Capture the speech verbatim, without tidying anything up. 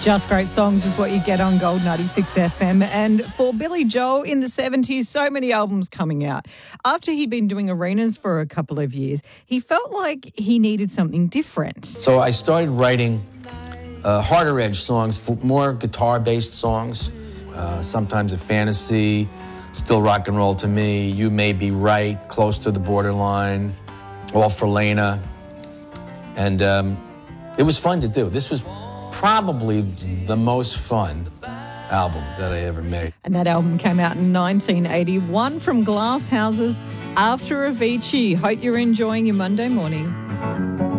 Just great songs is what you get on Gold ninety-six F M. And for Billy Joel in the seventies, so many albums coming out. After he'd been doing arenas for a couple of years, he felt like he needed something different. So I started writing uh, harder edge songs, more guitar-based songs, uh, sometimes a fantasy, Still Rock and Roll to Me, You May Be Right, Close to the Borderline, All for Lena. And um, it was fun to do. This was probably the most fun album that I ever made. And that album came out in nineteen eighty-one from Glass Houses after Avicii. Hope you're enjoying your Monday morning.